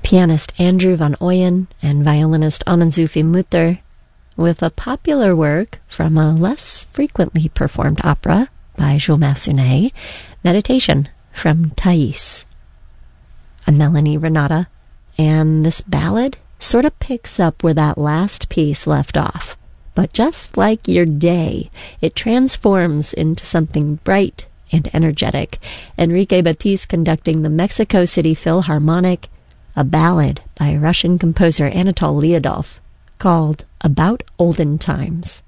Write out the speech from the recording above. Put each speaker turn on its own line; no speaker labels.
pianist Andrew van Ooyen and violinist Anne-Sophie Mutter, with a popular work from a less frequently performed opera by Jules Massenet, Meditation from Thais. I'm Melanie Renata, and this ballad sort of picks up where that last piece left off. But just like your day, it transforms into something bright and energetic. Enrique Batiste conducting the Mexico City Philharmonic, a ballad by Russian composer Anatol Lyudov called About Olden Times.